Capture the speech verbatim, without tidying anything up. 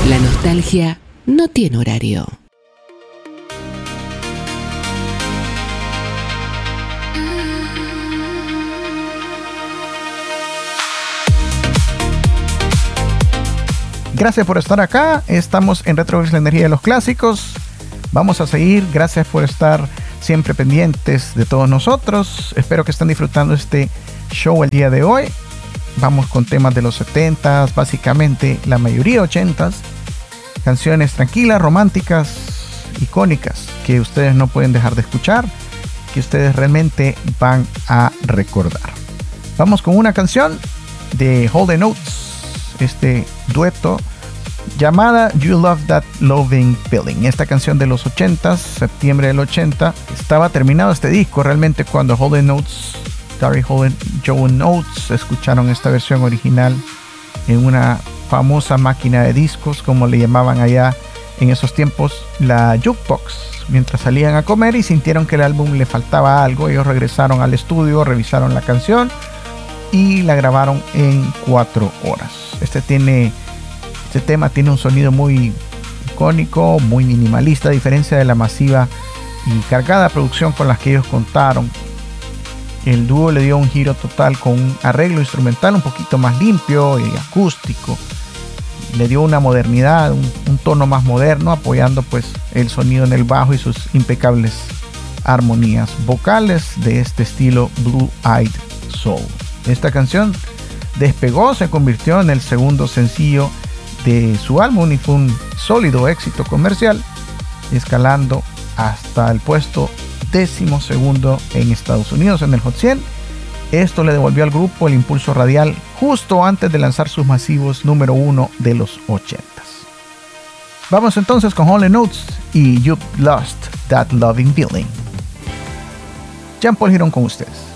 La nostalgia no tiene horario. Gracias por estar acá. Estamos en Retroverse, la energía de los clásicos. Vamos a seguir. Gracias por estar siempre pendientes de todos nosotros. Espero que estén disfrutando este show el día de hoy. Vamos con temas de los setentas, básicamente la mayoría ochentas. Canciones tranquilas, románticas, icónicas, que ustedes no pueden dejar de escuchar, que ustedes realmente van a recordar. Vamos con una canción de Hall and Oates, este dueto, llamada You Love That Loving Feeling. Esta canción de los ochentas, septiembre del ochenta, estaba terminado este disco realmente cuando Hall and Oates, Gary Hall y Joe Oates escucharon esta versión original en una famosa máquina de discos, como le llamaban allá en esos tiempos, la jukebox, mientras salían a comer y sintieron que el álbum le faltaba algo. Ellos regresaron al estudio, revisaron la canción y la grabaron en cuatro horas. Este tiene este tema tiene un sonido muy icónico, muy minimalista, a diferencia de la masiva y cargada producción con las que ellos contaron. El dúo le dio un giro total con un arreglo instrumental un poquito más limpio y acústico. Le dio una modernidad, un, un tono más moderno, apoyando pues el sonido en el bajo y sus impecables armonías vocales de este estilo Blue Eyed Soul. Esta canción despegó, se convirtió en el segundo sencillo de su álbum y fue un sólido éxito comercial, escalando hasta el puesto décimo segundo en Estados Unidos en el Hot cien. Esto le devolvió al grupo el impulso radial justo antes de lanzar sus masivos número uno de los ochentas. Vamos entonces con Hall and Oates y You've Lost That Loving Feeling. Jean Paul Girón con ustedes.